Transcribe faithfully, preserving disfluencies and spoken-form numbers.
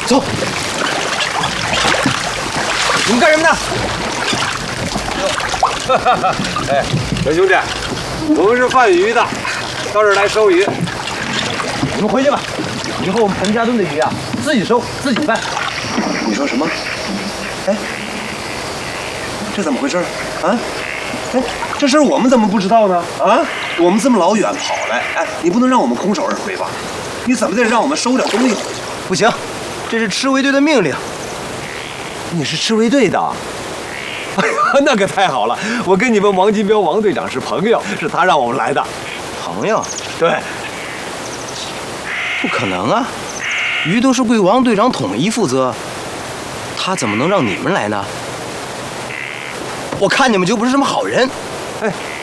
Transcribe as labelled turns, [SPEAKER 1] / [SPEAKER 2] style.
[SPEAKER 1] 走。你们干什么呢？
[SPEAKER 2] 哎，小兄弟，我们是贩鱼的，到这儿来收鱼。
[SPEAKER 1] 你们回去吧，以后我们彭家墩的鱼啊，自己收自己办。
[SPEAKER 3] 你说什么？哎，这怎么回事啊？哎，这事儿我们怎么不知道呢？啊，我们这么老远跑来，哎，你不能让我们空手而回吧？你怎么得让我们收点东西回去？
[SPEAKER 1] 不行，这是赤卫队的命令。你是赤卫队的？
[SPEAKER 2] 哎呀，那可太好了！我跟你们王金彪王队长是朋友，是他让我们来的。
[SPEAKER 1] 朋友？
[SPEAKER 2] 对，
[SPEAKER 1] 不可能啊！鱼都是归王队长统一负责，他怎么能让你们来呢？我看你们就不是什么好人。
[SPEAKER 2] 哎，